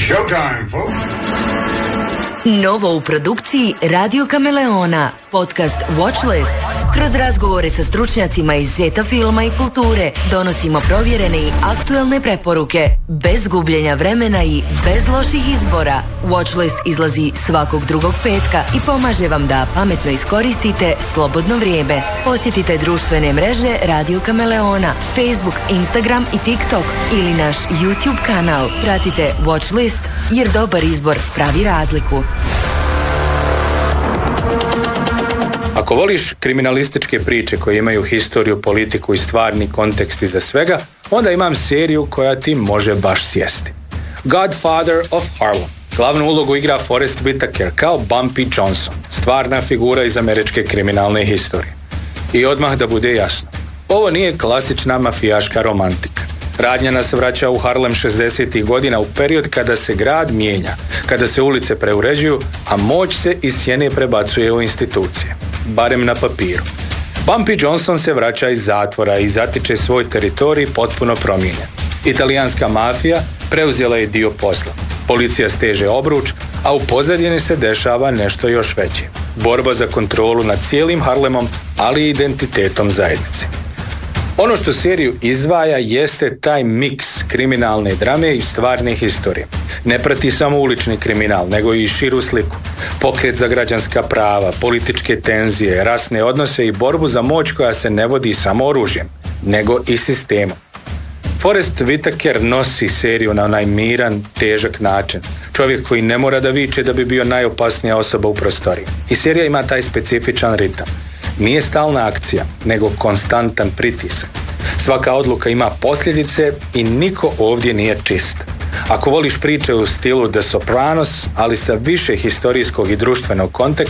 showtime, folks. Novo u produkciji Radio Kameleona, podcast Watchlist. Kroz razgovore sa stručnjacima iz svijeta filma i kulture donosimo provjerene i aktuelne preporuke, bez gubljenja vremena i bez loših izbora. Watchlist izlazi svakog drugog petka i pomaže vam da pametno iskoristite slobodno vrijeme. Posjetite društvene mreže Radio Kameleona, Facebook, Instagram i TikTok ili naš YouTube kanal. Pratite Watchlist jer dobar izbor pravi razliku. Ako voliš kriminalističke priče koje imaju historiju, politiku i stvarni kontekst iza svega, onda imam seriju koja ti može baš sjesti. Godfather of Harlem. Glavnu ulogu igra Forest Whitaker kao Bumpy Johnson, stvarna figura iz američke kriminalne historije. I odmah da bude jasno, ovo nije klasična mafijaška romantika. Radnja nas vraća u Harlem 60. godina u period kada se grad mijenja, kada se ulice preuređuju, a moć se iz sjene prebacuje u institucije. Barem na papiru. Bumpy Johnson se vraća iz zatvora i zatiče svoj teritorij potpuno promijenjen. Italijanska mafija preuzela je dio posla. Policija steže obruč, a u pozadini se dešava nešto još veće. Borba za kontrolu nad cijelim Harlemom, ali i identitetom zajednice. Ono što seriju izdvaja jeste taj miks kriminalne drame i stvarne historije. Ne prati samo ulični kriminal, nego i širu sliku. Pokret za građanska prava, političke tenzije, rasne odnose i borbu za moć koja se ne vodi samo oružjem, nego i sistemom. Forest Whitaker nosi seriju na onaj miran, težak način. Čovjek koji ne mora da viče da bi bio najopasnija osoba u prostoriji. I serija ima taj specifičan ritam. Nije stalna akcija, nego konstantan pritisak. Svaka odluka ima posljedice i niko ovdje nije čist. Ako voliš priče u stilu The Sopranos, ali sa više historijskog i društvenog konteksta,